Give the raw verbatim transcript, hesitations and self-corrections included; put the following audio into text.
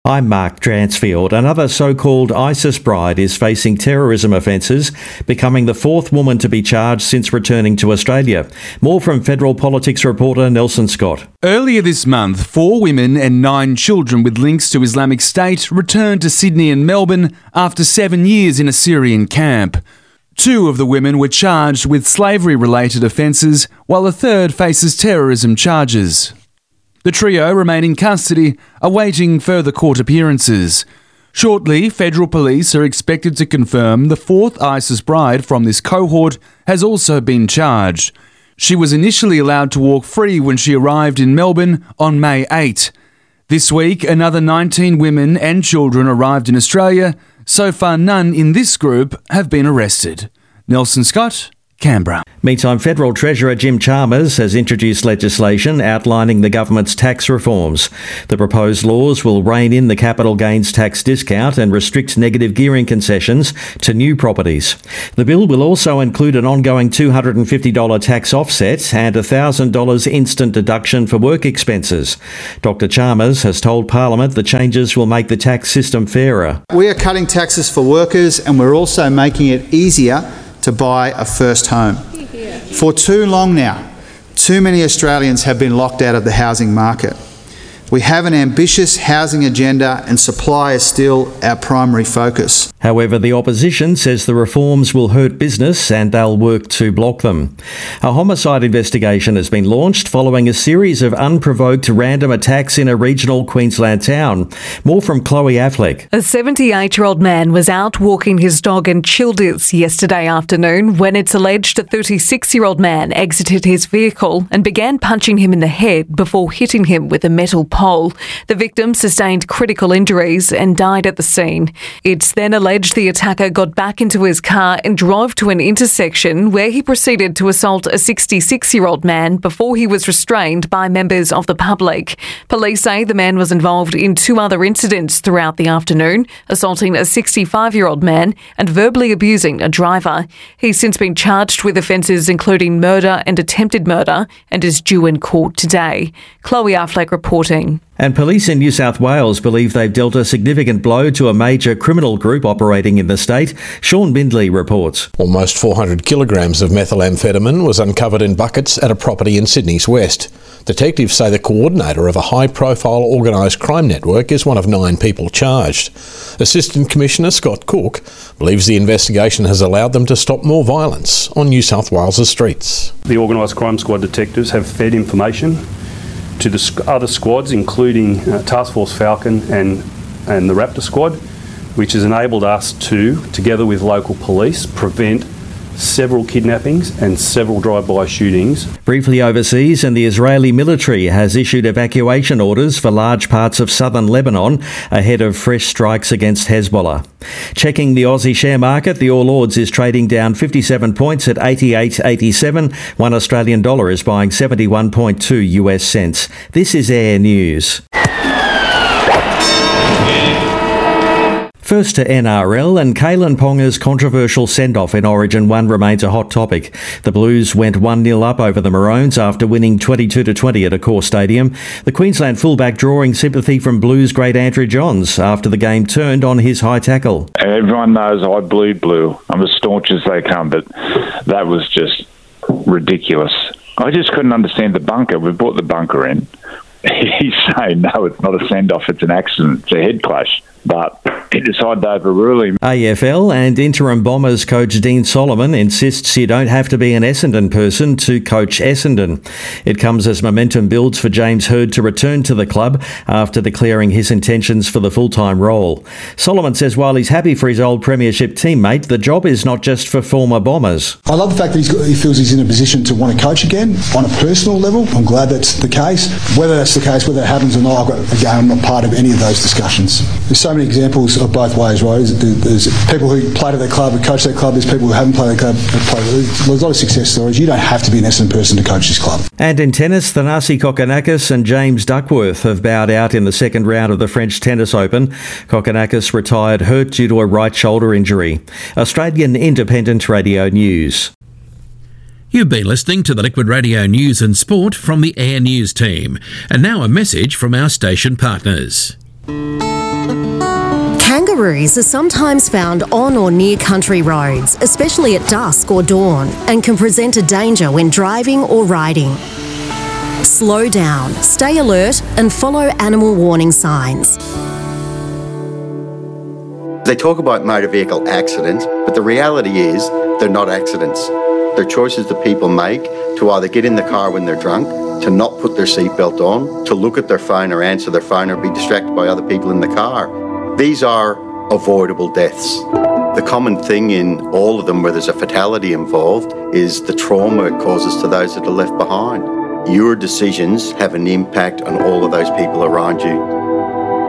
I'm Mark Dransfield. Another so-called ISIS bride is facing terrorism offences, becoming the fourth woman to be charged since returning to Australia. More from Federal Politics reporter Nelson Scott. Earlier this month, four women and nine children with links to Islamic State returned to Sydney and Melbourne after seven years in a Syrian camp. Two of the women were charged with slavery-related offences, while a third faces terrorism charges. The trio remain in custody, awaiting further court appearances. Shortly, federal police are expected to confirm the fourth ISIS bride from this cohort has also been charged. She was initially allowed to walk free when she arrived in Melbourne on May eighth. This week, another nineteen women and children arrived in Australia. So far, none in this group have been arrested. Nelson Scott, Canberra. Meantime, Federal Treasurer Jim Chalmers has introduced legislation outlining the government's tax reforms. The proposed laws will rein in the capital gains tax discount and restrict negative gearing concessions to new properties. The bill will also include an ongoing two hundred fifty dollars tax offset and a one thousand dollars instant deduction for work expenses. Doctor Chalmers has told Parliament the changes will make the tax system fairer. We are cutting taxes for workers, and we're also making it easier to buy a first home. For too long now, too many Australians have been locked out of the housing market. We have an ambitious housing agenda, and supply is still our primary focus. However, the opposition says the reforms will hurt business and they'll work to block them. A homicide investigation has been launched following a series of unprovoked random attacks in a regional Queensland town. More from Chloe Affleck. A seventy-eight-year-old man was out walking his dog in Childers yesterday afternoon when it's alleged a thirty-six-year-old man exited his vehicle and began punching him in the head before hitting him with a metal pole. The victim sustained critical injuries and died at the scene. It's then alleged the attacker got back into his car and drove to an intersection where he proceeded to assault a sixty-six-year-old man before he was restrained by members of the public. Police say the man was involved in two other incidents throughout the afternoon, assaulting a sixty-five-year-old man and verbally abusing a driver. He's since been charged with offences including murder and attempted murder and is due in court today. Chloe Affleck reporting. And police in New South Wales believe they've dealt a significant blow to a major criminal group operating in the state. Sean Bindley reports. Almost four hundred kilograms of methamphetamine was uncovered in buckets at a property in Sydney's west. Detectives say the coordinator of a high-profile organised crime network is one of nine people charged. Assistant Commissioner Scott Cook believes the investigation has allowed them to stop more violence on New South Wales' streets. The Organised Crime Squad detectives have fed information to the other squads, including uh, Task Force Falcon and, and the Raptor Squad, which has enabled us to, together with local police, prevent several kidnappings and several drive-by shootings. Briefly overseas, and the Israeli military has issued evacuation orders for large parts of southern Lebanon ahead of fresh strikes against Hezbollah. Checking the Aussie share market, the All Ords is trading down fifty-seven points at eighty-eight eighty-seven. One Australian dollar is buying seventy-one point two U S cents. This is Air News. First to N R L, and Kalyn Ponga's controversial send-off in Origin one remains a hot topic. The Blues went one nil up over the Maroons after winning twenty-two to twenty at Accor Stadium. The Queensland fullback drawing sympathy from Blues great Andrew Johns after the game turned on his high tackle. Everyone knows I bleed blue. I'm as staunch as they come, but that was just ridiculous. I just couldn't understand the bunker. We brought the bunker in. He's saying, no, it's not a send-off, it's an accident, it's a head clash. But he decided to overrule him. A F L and interim Bombers coach Dean Solomon insists you don't have to be an Essendon person to coach Essendon. It comes as momentum builds for James Hird to return to the club after declaring his intentions for the full-time role. Solomon says while he's happy for his old premiership teammate, the job is not just for former Bombers. I love the fact that he's got, he feels he's in a position to want to coach again on a personal level. I'm glad that's the case. Whether that's the case, whether it happens or not, I've got, again, I'm not part of any of those discussions. There's so many examples of both ways, right? There's people who played at their club, who coach their club. There's people who haven't played at their club. Played. There's a lot of success stories. You don't have to be an Essendon person to coach this club. And in tennis, Thanasi Kokkinakis and James Duckworth have bowed out in the second round of the French Tennis Open. Kokkinakis retired hurt due to a right shoulder injury. Australian Independent Radio News. You've been listening to the Liquid Radio News and Sport from the Air News team. And now a message from our station partners. Kangaroos are sometimes found on or near country roads, especially at dusk or dawn, and can present a danger when driving or riding. Slow down, stay alert, and follow animal warning signs. They talk about motor vehicle accidents, but the reality is they're not accidents. They're choices that people make to either get in the car when they're drunk, to not put their seatbelt on, to look at their phone or answer their phone or be distracted by other people in the car. These are avoidable deaths. The common thing in all of them where there's a fatality involved is the trauma it causes to those that are left behind. Your decisions have an impact on all of those people around you.